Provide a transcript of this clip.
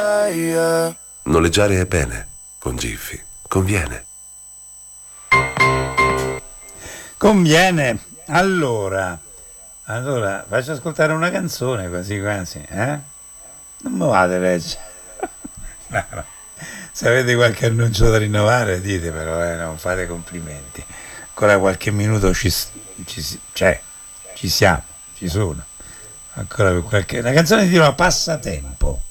Noleggiare è bene, con Giphy conviene. Conviene. Allora, faccio ascoltare una canzone quasi quasi, eh? Non mi vate leggere. No, no. Se avete qualche annuncio da rinnovare, dite però, non fate complimenti. Ancora qualche minuto ci siamo, ci sono. Ancora per qualche. Una canzone di una passatempo.